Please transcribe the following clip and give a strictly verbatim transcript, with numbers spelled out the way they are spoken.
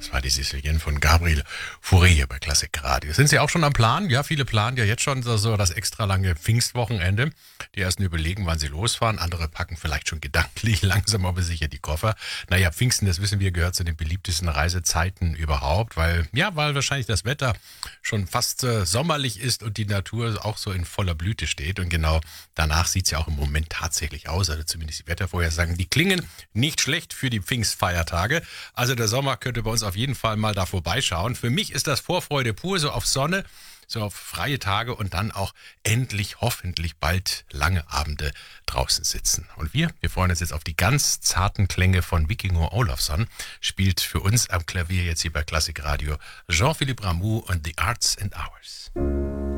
Das war die Sizilien von Gabriel Fauré hier bei Klassik Radio. Sind Sie auch schon am Plan? Ja, viele planen ja jetzt schon so, so das extra lange Pfingstwochenende. Die ersten überlegen, wann sie losfahren. Andere packen vielleicht schon gedanklich langsam aber sicher die Koffer. Naja, Pfingsten, das wissen wir, gehört zu den beliebtesten Reisezeiten überhaupt, weil, ja, weil wahrscheinlich das Wetter schon fast äh, sommerlich ist und die Natur auch so in voller Blüte steht. Und genau danach sieht es ja auch im Moment tatsächlich aus, also zumindest die Wettervorhersagen, die klingen nicht schlecht für die Pfingstfeiertage. Also der Sommer könnte bei uns auf jeden Fall mal da vorbeischauen. Für mich ist das Vorfreude pur, so auf Sonne, so auf freie Tage und dann auch endlich, hoffentlich bald lange Abende draußen sitzen. Und wir, wir freuen uns jetzt auf die ganz zarten Klänge von Wikingur Ólafsson. Spielt für uns am Klavier jetzt hier bei Klassik Radio Jean-Philippe Rameau und The Arts and Hours.